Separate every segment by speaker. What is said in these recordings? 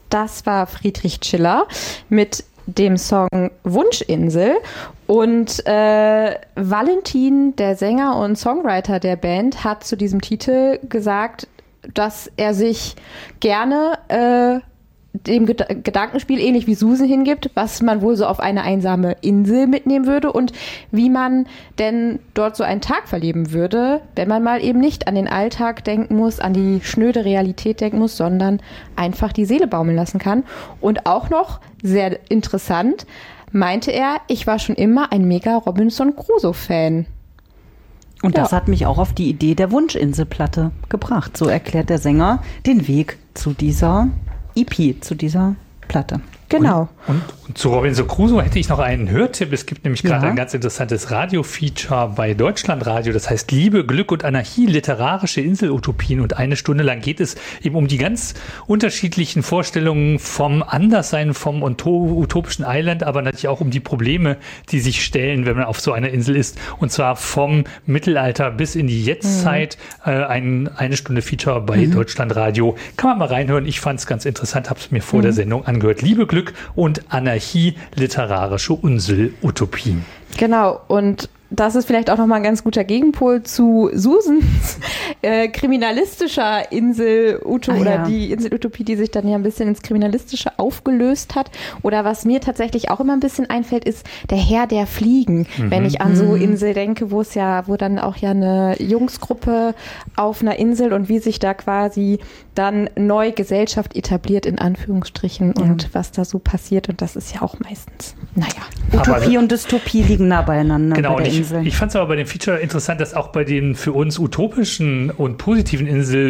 Speaker 1: das war Friedrich Schiller mit dem Song Wunschinsel. Und Valentin, der Sänger und Songwriter der Band, hat zu diesem Titel gesagt, dass er sich gerne dem Gedankenspiel ähnlich wie Susan hingibt, was man wohl so auf eine einsame Insel mitnehmen würde und wie man denn dort so einen Tag verleben würde, wenn man mal eben nicht an den Alltag denken muss, an die schnöde Realität denken muss, sondern einfach die Seele baumeln lassen kann. Und auch noch, sehr interessant, meinte er, ich war schon immer ein mega Robinson Crusoe-Fan.
Speaker 2: Und das hat mich auch auf die Idee der Wunschinselplatte gebracht. So erklärt der Sänger den Weg zu dieser EP, zu dieser Platte.
Speaker 1: Genau.
Speaker 3: Und zu Robinson Crusoe hätte ich noch einen Hörtipp. Es gibt nämlich gerade ein ganz interessantes Radio-Feature bei Deutschlandradio. Das heißt Liebe, Glück und Anarchie, literarische Inselutopien. Und 1 Stunde lang geht es eben um die ganz unterschiedlichen Vorstellungen vom Anderssein, vom utopischen Island, aber natürlich auch um die Probleme, die sich stellen, wenn man auf so einer Insel ist. Und zwar vom Mittelalter bis in die Jetztzeit. Eine Stunde Feature bei Deutschlandradio. Kann man mal reinhören. Ich fand es ganz interessant, habe es mir vor der Sendung angehört. Liebe, Glück und Anarchie, literarische Inselutopien.
Speaker 1: Genau, und das ist vielleicht auch nochmal ein ganz guter Gegenpol zu Susans kriminalistischer Inselutopie oder die Inselutopie, die sich dann ja ein bisschen ins Kriminalistische aufgelöst hat. Oder was mir tatsächlich auch immer ein bisschen einfällt, ist der Herr der Fliegen. Wenn ich an so Insel denke, wo dann auch ja eine Jungsgruppe auf einer Insel und wie sich da quasi dann neu Gesellschaft etabliert, in Anführungsstrichen, und was da so passiert. Und das ist ja auch meistens,
Speaker 2: Utopie und Dystopie liegen nah beieinander.
Speaker 3: Genau,
Speaker 2: bei der
Speaker 3: und ich fand es aber bei dem Feature interessant, dass auch bei den für uns utopischen und positiven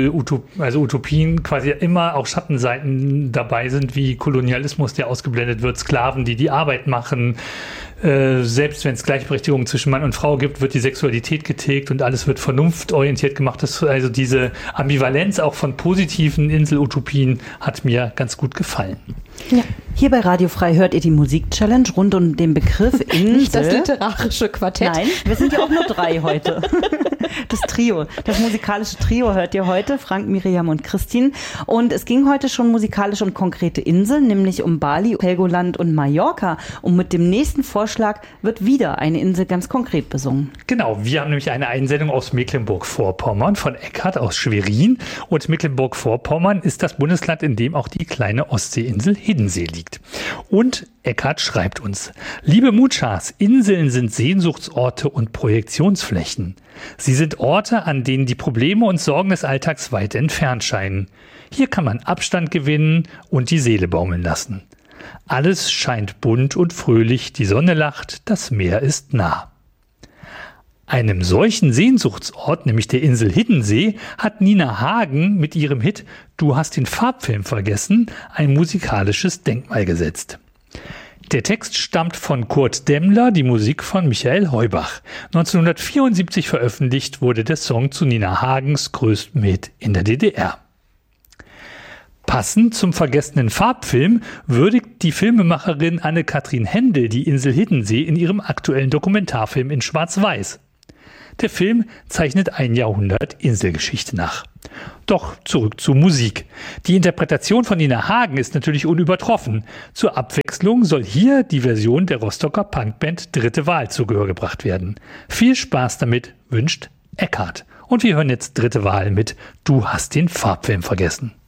Speaker 3: Utopien quasi immer auch Schattenseiten dabei sind, wie Kolonialismus, der ausgeblendet wird, Sklaven, die die Arbeit machen. Selbst wenn es Gleichberechtigung zwischen Mann und Frau gibt, wird die Sexualität getilgt und alles wird vernunftorientiert gemacht. Also diese Ambivalenz auch von positiven Inselutopien hat mir ganz gut gefallen.
Speaker 2: Ja. Hier bei Radio Frei hört ihr die Musik-Challenge rund um den Begriff Insel.
Speaker 1: Nicht das literarische Quartett.
Speaker 2: Nein, wir sind ja auch nur 3 heute. Das Trio, das musikalische Trio hört ihr heute, Frank, Miriam und Christine. Und es ging heute schon musikalisch um konkrete Inseln, nämlich um Bali, Helgoland und Mallorca. Und mit dem nächsten Vorschlag wird wieder eine Insel ganz konkret besungen.
Speaker 3: Genau, wir haben nämlich eine Einsendung aus Mecklenburg-Vorpommern von Eckhard aus Schwerin. Und Mecklenburg-Vorpommern ist das Bundesland, in dem auch die kleine Ostseeinsel Hiddensee liegt. Und Eckhard schreibt uns: Liebe Mutschas, Inseln sind Sehnsuchtsorte und Projektionsflächen. Sie sind Orte, an denen die Probleme und Sorgen des Alltags weit entfernt scheinen. Hier kann man Abstand gewinnen und die Seele baumeln lassen. Alles scheint bunt und fröhlich, die Sonne lacht, das Meer ist nah. Einem solchen Sehnsuchtsort, nämlich der Insel Hiddensee, hat Nina Hagen mit ihrem Hit »Du hast den Farbfilm vergessen« ein musikalisches Denkmal gesetzt. Der Text stammt von Kurt Demmler, die Musik von Michael Heubach. 1974 veröffentlicht wurde der Song zu Nina Hagens größtem Hit in der DDR. Passend zum vergessenen Farbfilm würdigt die Filmemacherin Anne-Kathrin Händel die Insel Hiddensee in ihrem aktuellen Dokumentarfilm in Schwarz-Weiß. Der Film zeichnet ein Jahrhundert Inselgeschichte nach. Doch zurück zur Musik. Die Interpretation von Nina Hagen ist natürlich unübertroffen. Zur Abwechslung soll hier die Version der Rostocker Punkband Dritte Wahl zu Gehör gebracht werden. Viel Spaß damit wünscht Eckhard. Und wir hören jetzt Dritte Wahl mit »Du hast den Farbfilm vergessen«.